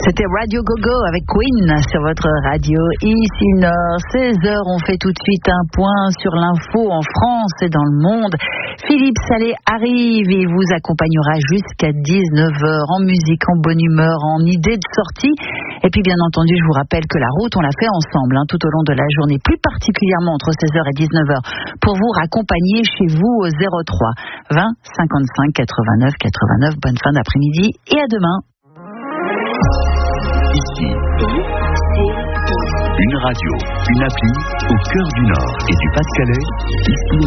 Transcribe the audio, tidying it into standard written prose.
C'était Radio Gogo avec Queen sur votre radio ici Nord. 16h, on fait tout de suite un point sur l'info en France et dans le monde. Philippe Salé arrive et vous accompagnera jusqu'à 19h en musique, en bonne humeur, en idées de sortie. Et puis bien entendu, je vous rappelle que la route, on l'a fait ensemble tout au long de la journée, plus particulièrement entre 16h et 19h, pour vous raccompagner chez vous au 03 20 55 89 89. Bonne fin d'après-midi et à demain. Ici, une radio, une appli au cœur du Nord et du Pas-de-Calais. Ici.